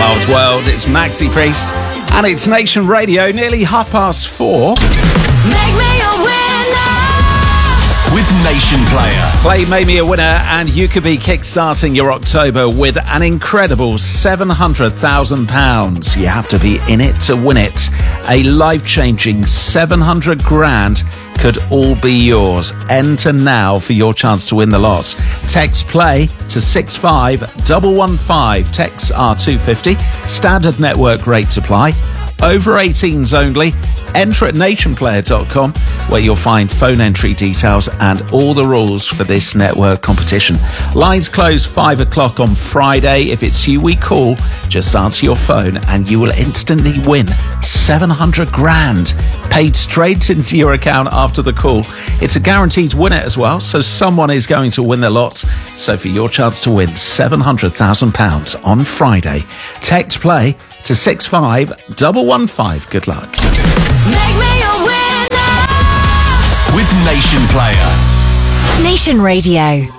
Wild World. It's Maxi Priest and it's Nation Radio, nearly 4:30. Make me a winner with Nation Player. Play Make Me a Winner and you could be kickstarting your October with an incredible £700,000. You have to be in it to win it. A life-changing 700 grand could all be yours. Enter now for your chance to win the lot. Text play to 65115. Texts are £2.50. Standard network rates apply. Over 18s only. Enter at nationplayer.com where you'll find phone entry details and all the rules for this network competition. Lines close 5 o'clock on Friday. If it's you we call, just answer your phone and you will instantly win 700 grand paid straight into your account after the call. It's a guaranteed winner as well, so someone is going to win the lot. So for your chance to win £700,000 on Friday, text play to 65115. Good luck. Make me a winner with Nation Player. Nation Radio.